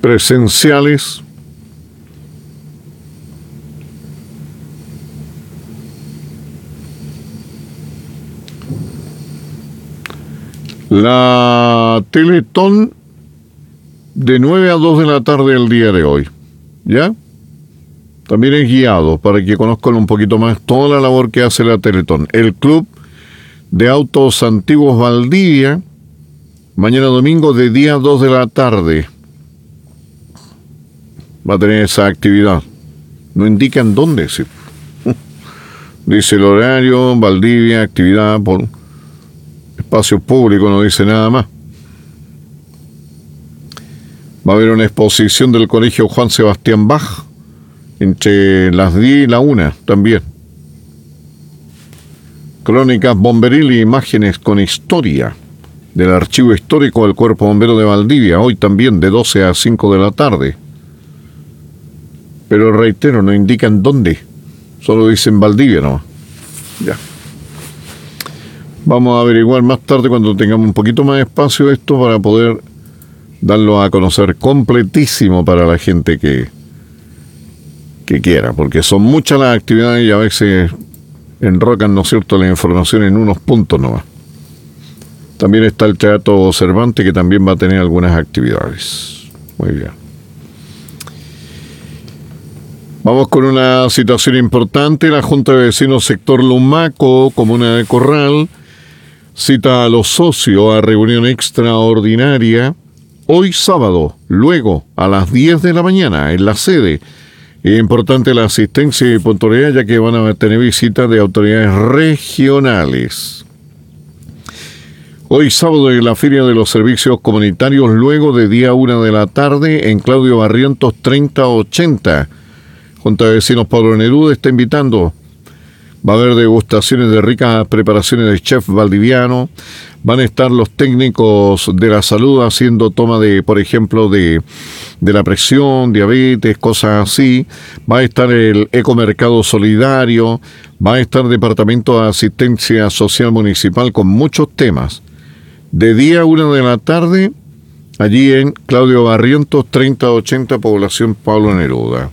presenciales. La Teletón de 9 a 2 de la tarde el día de hoy, ¿ya? También es guiado para que conozcan un poquito más toda la labor que hace la Teletón. El Club de Autos Antiguos Valdivia, mañana domingo de día 2 de la tarde, va a tener esa actividad. No indican dónde, sí. Dice el horario, Valdivia, actividad por espacio público, no dice nada más. Va a haber una exposición del Colegio Juan Sebastián Bach entre las 10 y la 1 también. Crónicas bomberil y imágenes con historia del archivo histórico del Cuerpo Bombero de Valdivia, hoy también de 12 a 5 de la tarde. Pero reitero, no indican dónde, solo dicen Valdivia nomás. Ya. Vamos a averiguar más tarde cuando tengamos un poquito más de espacio esto para poder darlo a conocer completísimo para la gente que quiera, porque son muchas las actividades y a veces enrocan, ¿no es cierto?, la información en unos puntos nomás. También está el Teatro Cervantes, que también va a tener algunas actividades. Muy bien. Vamos con una situación importante. La Junta de Vecinos Sector Lumaco, Comuna de Corral, cita a los socios a reunión extraordinaria hoy sábado, luego a las 10 de la mañana en la sede. Es importante la asistencia y puntualidad, ya que van a tener visita de autoridades regionales. Hoy sábado en la Feria de los Servicios Comunitarios, luego de día 1 de la tarde en Claudio Barrientos 3080. Junta de Vecinos Pablo Neruda está invitando. Va a haber degustaciones de ricas preparaciones de chef valdiviano. Van a estar los técnicos de la salud haciendo toma de, por ejemplo, de la presión, diabetes, cosas así. Va a estar el ecomercado solidario. Va a estar el Departamento de Asistencia Social Municipal con muchos temas. De día 1 de la tarde, allí en Claudio Barrientos 3080, población Pablo Neruda.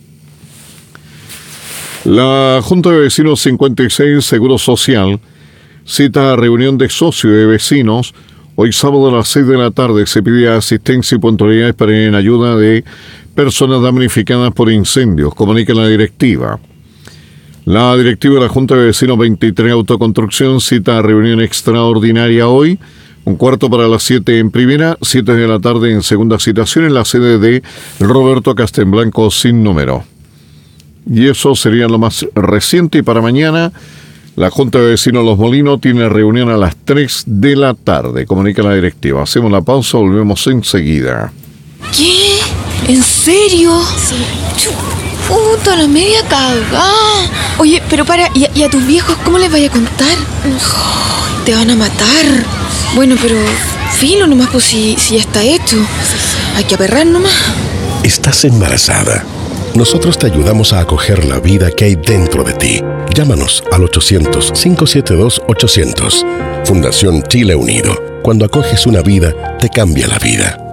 La Junta de Vecinos 56 Seguro Social cita a reunión de socios y de vecinos. Hoy sábado a las 6 de la tarde se pide asistencia y puntualidades para ir en ayuda de personas damnificadas por incendios, comunica la directiva. La directiva de la Junta de Vecinos 23 Autoconstrucción cita a reunión extraordinaria hoy, 1:15 para las 7 en primera, 7 de la tarde en segunda citación en la sede de Roberto Castelblanco sin número. Y eso sería lo más reciente. Y para mañana, la Junta de Vecinos Los Molinos tiene reunión a las 3 de la tarde, comunica la directiva. Hacemos la pausa, volvemos enseguida. ¿Qué? ¿En serio? Sí. Puta, la media cagada. Oye, pero para, ¿y a tus viejos cómo les vaya a contar? Oh, te van a matar. Bueno, pero filo nomás, pues si ya está hecho. Hay que aperrar nomás. Estás embarazada. Nosotros te ayudamos a acoger la vida que hay dentro de ti. Llámanos al 800-572-800. Fundación Chile Unido. Cuando acoges una vida, te cambia la vida.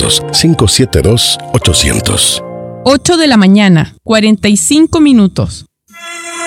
800-572-800. 8 de la mañana, 45 minutos.